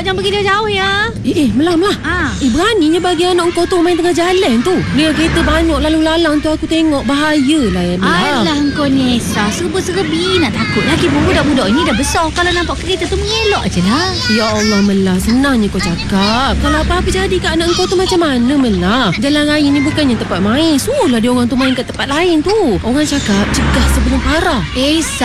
jangan pergi jauh-jauh ya. Melah. Beraninya bagi anak kau tu main tengah jalan tu. Dia kereta banyak lalu lalang tu, aku tengok bahayalah ya Melah. Alah kau Nesa, serba-serbi nak takut lagi. Budak-budak ini dah besar. Kalau nampak kereta tu mengelak je lah. Ya Allah Melah, senangnya kau cakap. Kalau apa-apa jadi kat anak kau tu macam mana Melah? Jalan raya ni bukannya tempat main. Suruhlah dia orang tu main kat tempat lain tu. Orang cakap cegah sebelum parah.